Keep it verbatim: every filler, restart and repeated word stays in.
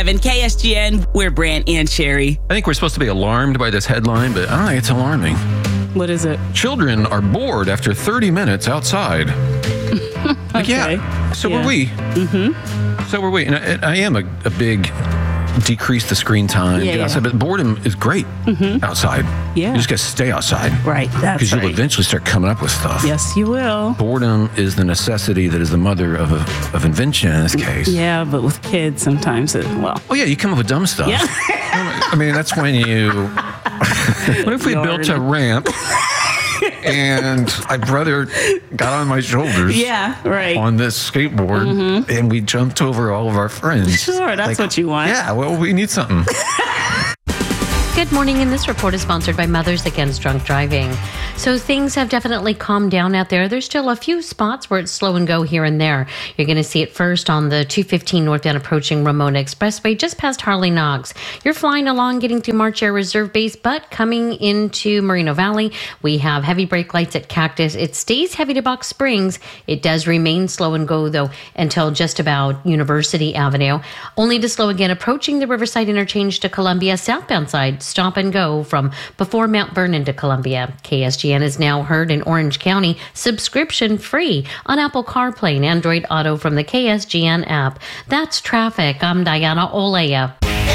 K S G N, we're Brant and Sherry. I think we're supposed to be alarmed by this headline, but I don't think it's alarming. What is it? Children are bored after thirty minutes outside. Like, Okay. yeah, so Yeah. were we. Mm-hmm. So were we. And I, I am a, a big decrease the screen time, Yeah, get yeah. outside, but boredom is great outside. Yeah. You just got to stay outside. Right, that's Because you'll right. eventually start coming up with stuff. Yes, you will. Boredom is the necessity that is the mother of, a, of invention in this case. Yeah, but with kids, sometimes it, well. Oh, yeah, you come up with dumb stuff. Yeah. I mean, that's when you... What if we You built a already- ramp and my brother got on my shoulders Yeah, right. on this skateboard and we jumped over all of our friends? Sure, that's what you want. Yeah, well, we need something. Good morning, and this report is sponsored by Mothers Against Drunk Driving. So things have definitely calmed down out there. There's still a few spots where it's slow and go here and there. You're going to see it first on the two fifteen northbound approaching Ramona Expressway, just past Harley Knox. You're flying along, getting through March Air Reserve Base, but coming into Moreno Valley, we have heavy brake lights at Cactus. It stays heavy to Box Springs. It does remain slow and go, though, until just about University Avenue. Only to slow again approaching the Riverside Interchange to Columbia, southbound side. Stop and go from before Mount Vernon to Columbia. K S G N is now heard in Orange County, subscription free on Apple CarPlay and Android Auto from the K S G N app. That's traffic. I'm Diana Olea.